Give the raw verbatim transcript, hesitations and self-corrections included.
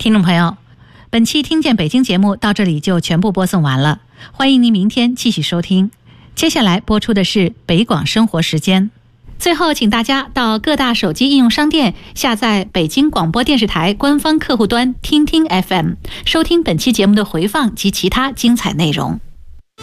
听众朋友，本期听见北京节目到这里就全部播送完了，欢迎您明天继续收听。接下来播出的是北广生活时间。最后请大家到各大手机应用商店下载北京广播电视台官方客户端听听 F M， 收听本期节目的回放及其他精彩内容。